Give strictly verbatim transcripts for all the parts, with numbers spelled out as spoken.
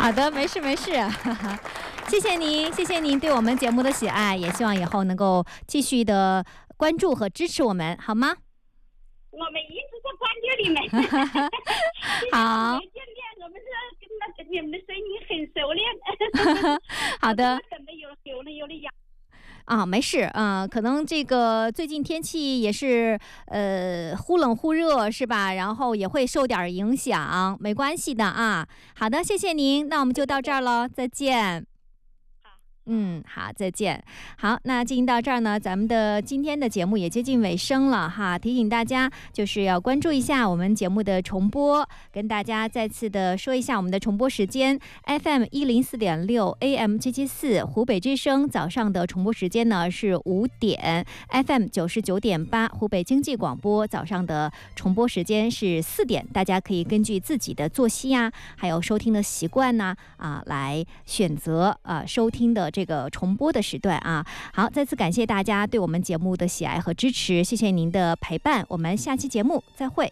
好的，没事没事。谢谢您，谢谢您对我们节目的喜爱，也希望以后能够继续的关注和支持我们，好吗？ 我们一直在关注你们。 好。 见面，我们是跟那个你们的声音很熟练。 好的。 等的有有的有的痒。 啊，没事，啊、呃，可能这个最近天气也是呃忽冷忽热，是吧？然后也会受点影响，没关系的啊。好的，谢谢您，那我们就到这儿了，再见。嗯，好，再见。好，那进行到这儿呢，咱们的今天的节目也接近尾声了哈。提醒大家，就是要关注一下我们节目的重播，跟大家再次的说一下我们的重播时间 ：F M 一零四点六 ，A M 七七四，湖北之声早上的重播时间呢是五点 ；F M 九十九点八，湖北经济广播早上的重播时间是四点。大家可以根据自己的作息呀、啊，还有收听的习惯呐啊，来选择啊收听的。这个重播的时段啊，好，再次感谢大家对我们节目的喜爱和支持，谢谢您的陪伴，我们下期节目再会。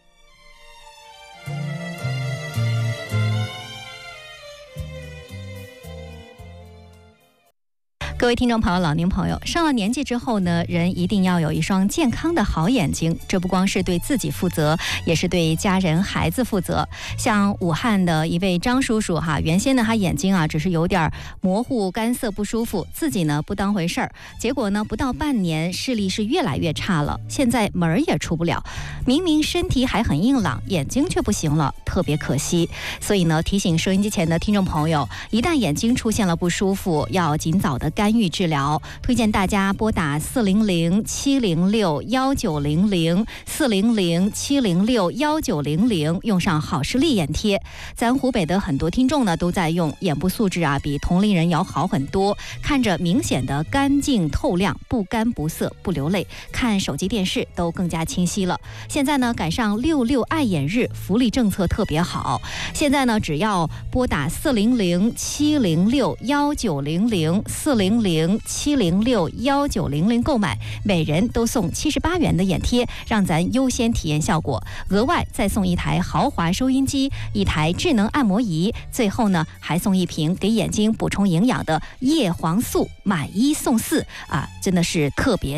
各位听众朋友，老年朋友，上了年纪之后呢，人一定要有一双健康的好眼睛，这不光是对自己负责，也是对家人孩子负责。像武汉的一位张叔叔哈，原先呢他眼睛啊只是有点模糊干涩不舒服，自己呢不当回事儿，结果呢不到半年视力是越来越差了，现在门儿也出不了，明明身体还很硬朗，眼睛却不行了，特别可惜。所以呢提醒收音机前的听众朋友，一旦眼睛出现了不舒服，要尽早的干预治疗，推荐大家拨打四零零七零六幺九零零四零零七零六幺九零零，用上好视力眼贴。咱湖北的很多听众呢都在用，眼部素质啊比同龄人要好很多，看着明显的干净透亮，不干不涩不流泪，看手机电视都更加清晰了。现在呢赶上六六爱眼日，福利政策特别好，现在呢只要拨打四零零七零六幺九零零四零零七零六幺九零零购买，每人都送七十八元的眼贴，让咱优先体验效果。额外再送一台豪华收音机，一台智能按摩仪，最后呢还送一瓶给眼睛补充营养的叶黄素，买一送四啊，真的是特别。